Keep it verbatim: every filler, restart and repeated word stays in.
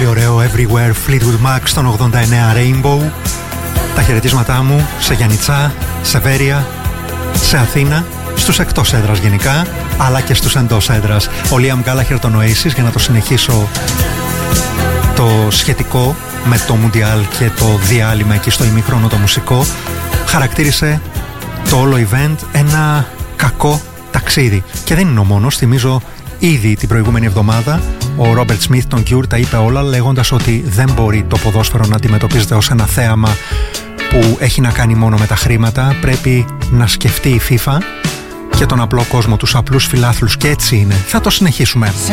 πολύ ωραίο Everywhere Fleetwood Mac στον ογδόντα εννέα Rainbow. Τα χαιρετίσματά μου σε Γιαννιτσά, σε Βέρεια, σε Αθήνα, στους εκτός έδρας γενικά, αλλά και στους εντός έδρας. Ο Liam Gallagher των Oasis, για να το συνεχίσω το σχετικό με το Mundial και το διάλειμμα εκεί στο ημιχρόνο το μουσικό, χαρακτήρισε το όλο event ένα κακό ταξίδι. Και δεν είναι ο μόνος. Θυμίζω ήδη την προηγούμενη εβδομάδα ο Robert Smith των Cure τα είπε όλα, λέγοντας ότι δεν μπορεί το ποδόσφαιρο να αντιμετωπίζεται ως ένα θέαμα που έχει να κάνει μόνο με τα χρήματα. Πρέπει να σκεφτεί η FIFA και τον απλό κόσμο, τους απλούς φιλάθλους, και έτσι είναι. Θα το συνεχίσουμε.